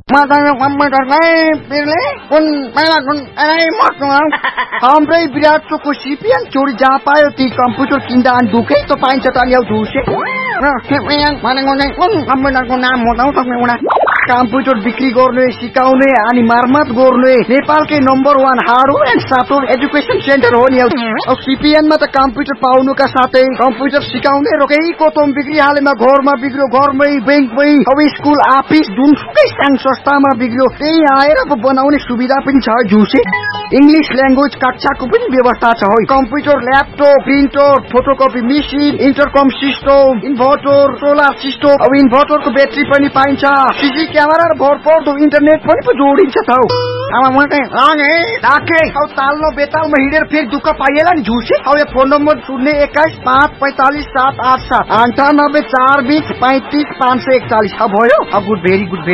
Matanya komputer kai pirle kun हाम्रै विराटको CPN चोरी जहाँ पायो ती कम्प्युटर किन्दा अनि दुखै त पाइन्छ त नि झुसे भनेको चाहिँ कुन कम्प्युटरको नाम बताउ सक्ने एउटा कम्प्युटर बिक्री गर्ने सिकाउने अनि मर्मत गर्ने नेपालकै number 1 hardware and software education centre हो नि अब सिपिएनमा त कम्प्युटर पाउनुका साथै कम्प्युटर सिकाउने र केही कोतम बिक्री हालेमा घरमा बिग्रियो घरमै बैंकमै अब स्कुल अफिस जुनसुकै संघ संस्थामा बिग्रियो त्यही आएर बनाउने सुविधा पनि छ झुसे इंग्लिश ल्याङ्ग्वेज कक्षाको पनि व्यवस्था छ है computer laptop printer photocopy machine इन्टरकम system inverter solar system अब इन्भर्टरको ब्याट्री पनि पाइन्छ सीसी क्यामेरा र भरपर्दो इन्टरनेट पनि जोडिन्छ त अब मलाई राखे अब ताल्लो बेतालमा हिँडेर फेरि दुःख पाइएला नि झुसे अब यो फोन नम्बर 021545787 9842350541 अब भयो अब गुड भेरी गुड